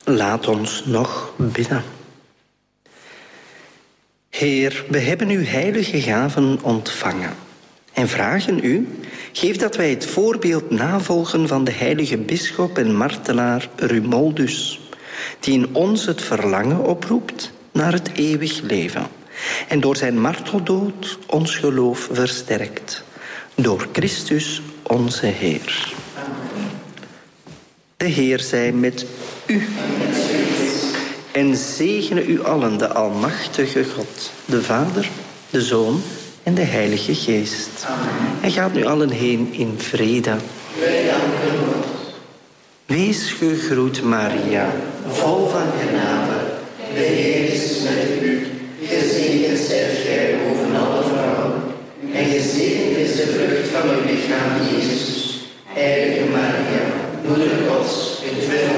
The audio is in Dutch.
Laat ons nog bidden. Heer, we hebben uw heilige gaven ontvangen en vragen u, geef dat wij het voorbeeld navolgen van de heilige bisschop en martelaar Rumoldus, die in ons het verlangen oproept naar het eeuwig leven en door zijn marteldood ons geloof versterkt. Door Christus onze Heer. De Heer zij met u. En zegene u allen de almachtige God, de Vader, de Zoon en de Heilige Geest. Amen. En gaat nu allen heen in vrede. Wij danken God. Wees gegroet, Maria, vol van genade. De Heer is met u. Gezegend zijt gij boven alle vrouwen. En gezegend is de vrucht van uw lichaam, Jezus. Heilige Maria, Moeder Gods, bid voor